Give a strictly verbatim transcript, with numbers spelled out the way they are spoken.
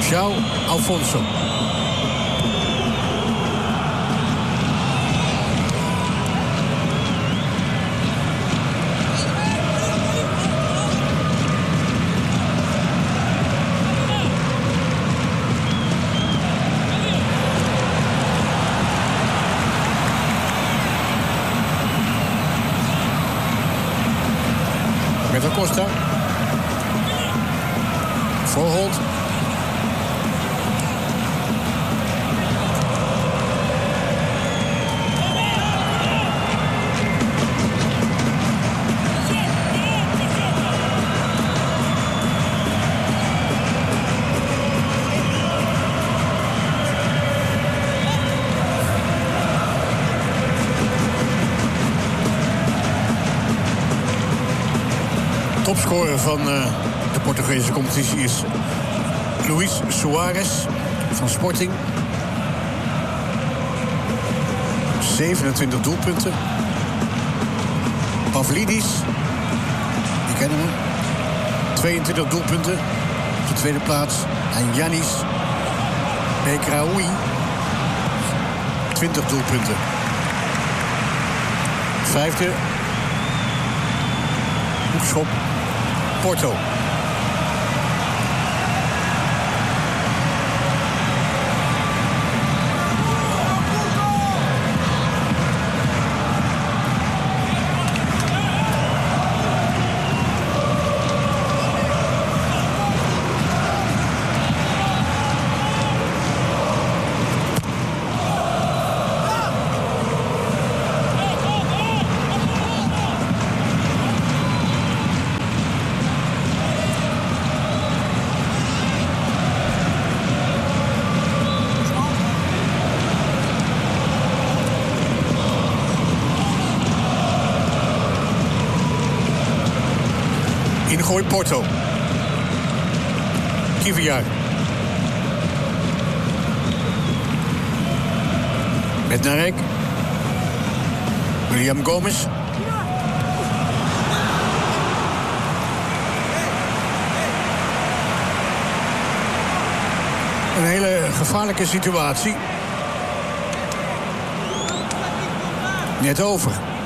João Alfonso. Met Acosta. Voorholt. Topscorer van uh, de Portugese competitie is Luis Suarez van Sporting. zevenentwintig doelpunten. Pavlidis, die kennen we. tweeëntwintig doelpunten op de tweede plaats. En Yanis Bekraoui, twintig doelpunten. Vijfde. Hoekschop. Porto. Ingooi Porto. Kiviar. Met Narek. William Gomez. Een hele gevaarlijke situatie. Net over.